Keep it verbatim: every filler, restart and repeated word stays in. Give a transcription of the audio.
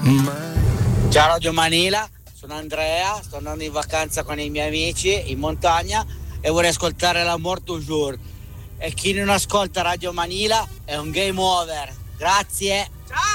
Ciao Radio Manila, sono Andrea, sto andando in vacanza con i miei amici in montagna e vorrei ascoltare l'Amour Toujours. E chi non ascolta Radio Manila è un game over. Grazie. Ciao!